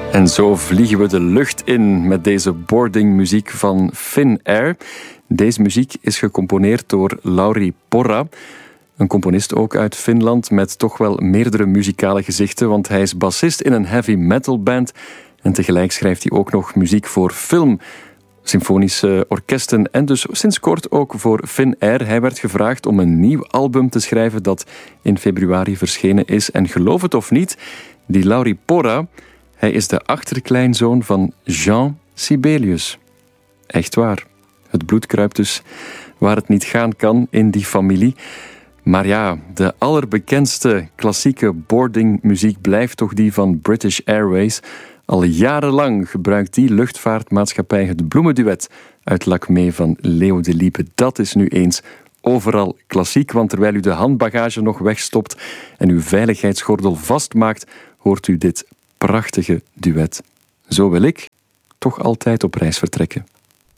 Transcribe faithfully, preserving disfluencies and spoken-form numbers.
En zo vliegen we de lucht in met deze boardingmuziek van Finnair. Deze muziek is gecomponeerd door Lauri Porra, een componist ook uit Finland met toch wel meerdere muzikale gezichten, want hij is bassist in een heavy metal band en tegelijk schrijft hij ook nog muziek voor film, symfonische orkesten en dus sinds kort ook voor Finnair. Hij werd gevraagd om een nieuw album te schrijven dat in februari verschenen is. En geloof het of niet, die Lauri Porra, hij is de achterkleinzoon van Jean Sibelius. Echt waar. Het bloed kruipt dus waar het niet gaan kan in die familie. Maar ja, de allerbekendste klassieke boardingmuziek blijft toch die van British Airways. Al jarenlang gebruikt die luchtvaartmaatschappij het bloemenduet uit Lakmé van Leo Delibes. Dat is nu eens overal klassiek, want terwijl u de handbagage nog wegstopt en uw veiligheidsgordel vastmaakt, hoort u dit prachtige duet. Zo wil ik toch altijd op reis vertrekken.